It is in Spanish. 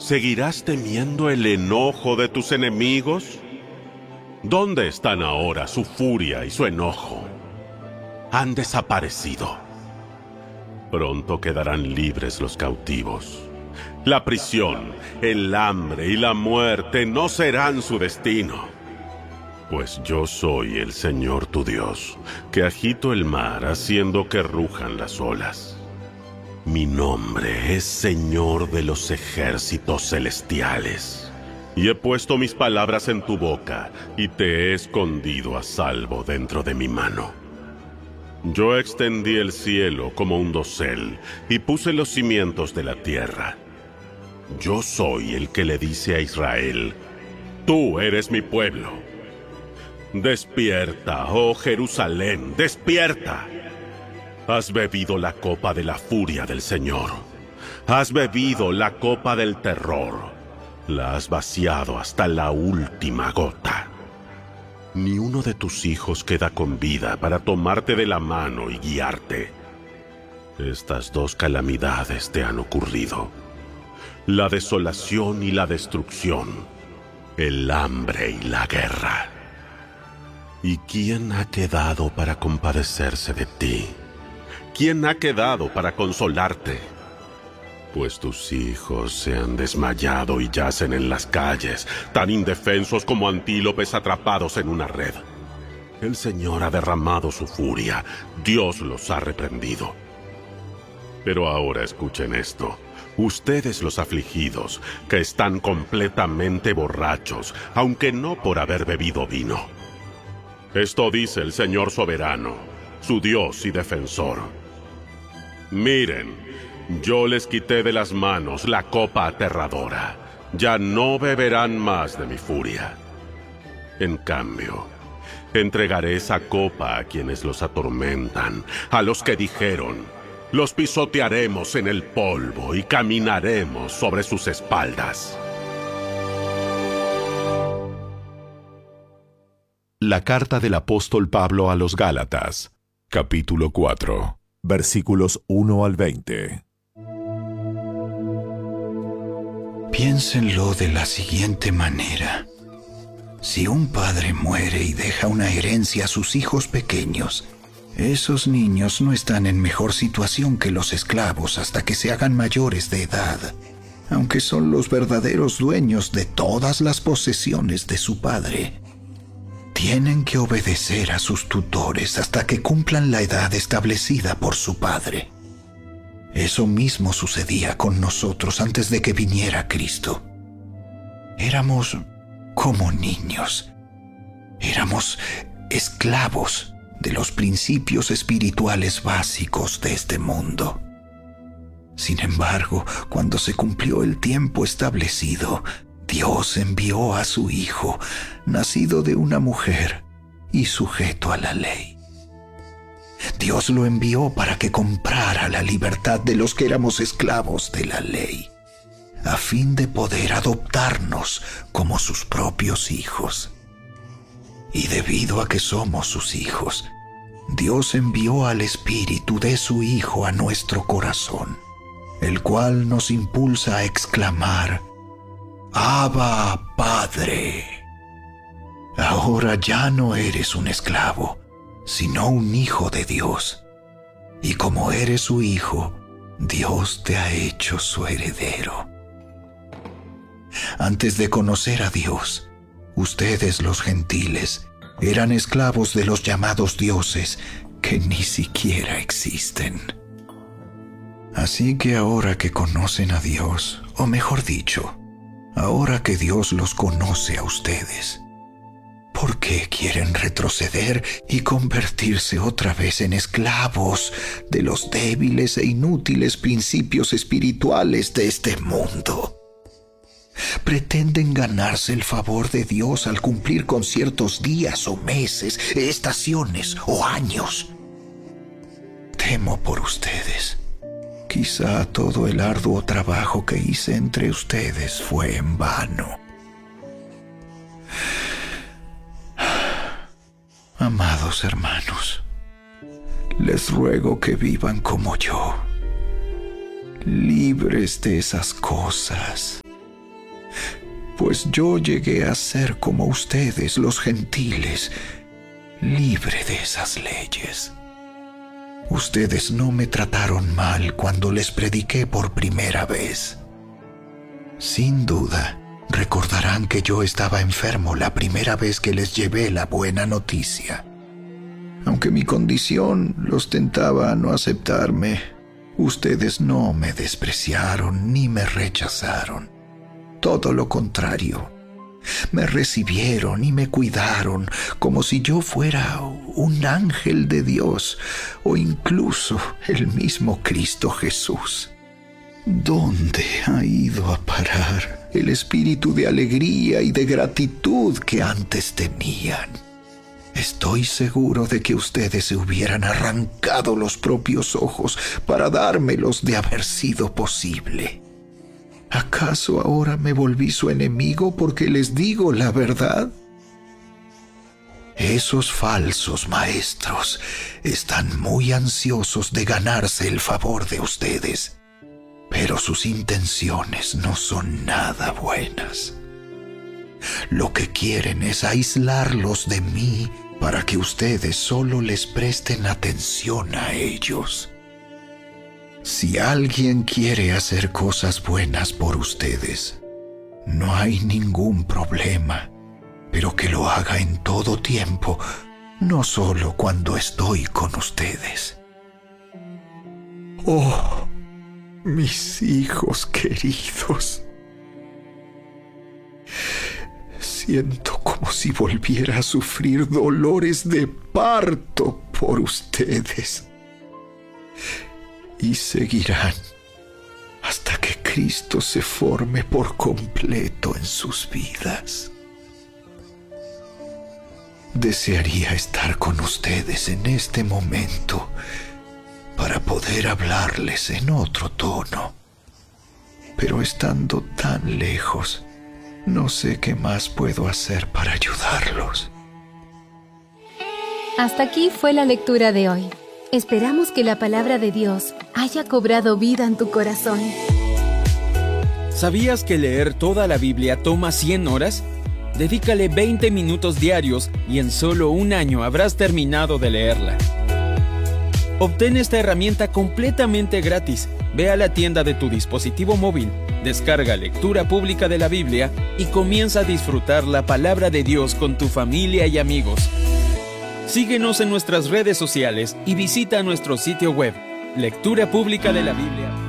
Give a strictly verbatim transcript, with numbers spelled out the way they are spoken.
¿Seguirás temiendo el enojo de tus enemigos? ¿Dónde están ahora su furia y su enojo? Han desaparecido. Pronto quedarán libres los cautivos. La prisión, el hambre y la muerte no serán su destino. Pues yo soy el Señor tu Dios, que agito el mar haciendo que rujan las olas. Mi nombre es Señor de los ejércitos celestiales. Y he puesto mis palabras en tu boca, y te he escondido a salvo dentro de mi mano. Yo extendí el cielo como un dosel, y puse los cimientos de la tierra. Yo soy el que le dice a Israel, tú eres mi pueblo. Despierta, oh Jerusalén, despierta. Has bebido la copa de la furia del Señor. Has bebido la copa del terror. La has vaciado hasta la última gota. Ni uno de tus hijos queda con vida para tomarte de la mano y guiarte. Estas dos calamidades te han ocurrido: la desolación y la destrucción, el hambre y la guerra. ¿Y quién ha quedado para compadecerse de ti? ¿Quién ha quedado para consolarte? Pues tus hijos se han desmayado y yacen en las calles, tan indefensos como antílopes atrapados en una red. El Señor ha derramado su furia, Dios los ha reprendido. Pero ahora escuchen esto, ustedes los afligidos, que están completamente borrachos, aunque no por haber bebido vino. Esto dice el Señor soberano, su Dios y defensor. Miren, yo les quité de las manos la copa aterradora. Ya no beberán más de mi furia. En cambio, entregaré esa copa a quienes los atormentan, a los que dijeron, los pisotearemos en el polvo y caminaremos sobre sus espaldas. La carta del apóstol Pablo a los Gálatas, capítulo cuatro, versículos uno al veinte. Piénsenlo de la siguiente manera. Si un padre muere y deja una herencia a sus hijos pequeños, esos niños no están en mejor situación que los esclavos hasta que se hagan mayores de edad, aunque son los verdaderos dueños de todas las posesiones de su padre. Tienen que obedecer a sus tutores hasta que cumplan la edad establecida por su padre. Eso mismo sucedía con nosotros antes de que viniera Cristo. Éramos como niños. Éramos esclavos de los principios espirituales básicos de este mundo. Sin embargo, cuando se cumplió el tiempo establecido, Dios envió a su Hijo, nacido de una mujer y sujeto a la ley. Dios lo envió para que comprara la libertad de los que éramos esclavos de la ley, a fin de poder adoptarnos como sus propios hijos. Y debido a que somos sus hijos, Dios envió al Espíritu de su Hijo a nuestro corazón, el cual nos impulsa a exclamar, Abba, Padre. Ahora ya no eres un esclavo, sino un hijo de Dios. Y como eres su hijo, Dios te ha hecho su heredero. Antes de conocer a Dios, ustedes los gentiles eran esclavos de los llamados dioses que ni siquiera existen. Así que ahora que conocen a Dios, o mejor dicho, ahora que Dios los conoce a ustedes, ¿por qué quieren retroceder y convertirse otra vez en esclavos de los débiles e inútiles principios espirituales de este mundo? Pretenden ganarse el favor de Dios al cumplir con ciertos días o meses, estaciones o años. Temo por ustedes. Quizá todo el arduo trabajo que hice entre ustedes fue en vano. Amados hermanos, les ruego que vivan como yo, libres de esas cosas, pues yo llegué a ser como ustedes, los gentiles, libre de esas leyes. Ustedes no me trataron mal cuando les prediqué por primera vez. Sin duda, recordarán que yo estaba enfermo la primera vez que les llevé la buena noticia. Aunque mi condición los tentaba a no aceptarme, ustedes no me despreciaron ni me rechazaron. Todo lo contrario. Me recibieron y me cuidaron como si yo fuera un ángel de Dios o incluso el mismo Cristo Jesús. ¿Dónde ha ido a parar el espíritu de alegría y de gratitud que antes tenían? Estoy seguro de que ustedes se hubieran arrancado los propios ojos para dármelos de haber sido posible. ¿Acaso ahora me volví su enemigo porque les digo la verdad? Esos falsos maestros están muy ansiosos de ganarse el favor de ustedes, pero sus intenciones no son nada buenas. Lo que quieren es aislarlos de mí para que ustedes solo les presten atención a ellos. Si alguien quiere hacer cosas buenas por ustedes, no hay ningún problema, pero que lo haga en todo tiempo, no solo cuando estoy con ustedes. Oh, mis hijos queridos. Siento como si volviera a sufrir dolores de parto por ustedes. Y seguirán hasta que Cristo se forme por completo en sus vidas. Desearía estar con ustedes en este momento para poder hablarles en otro tono, pero estando tan lejos, no sé qué más puedo hacer para ayudarlos. Hasta aquí fue la lectura de hoy. Esperamos que la palabra de Dios haya cobrado vida en tu corazón. ¿Sabías que leer toda la Biblia toma cien horas? Dedícale veinte minutos diarios y en solo un año habrás terminado de leerla. Obtén esta herramienta completamente gratis. Ve a la tienda de tu dispositivo móvil, descarga Lectura Pública de la Biblia y comienza a disfrutar la palabra de Dios con tu familia y amigos. Síguenos en nuestras redes sociales y visita nuestro sitio web, lectura pública de la biblia.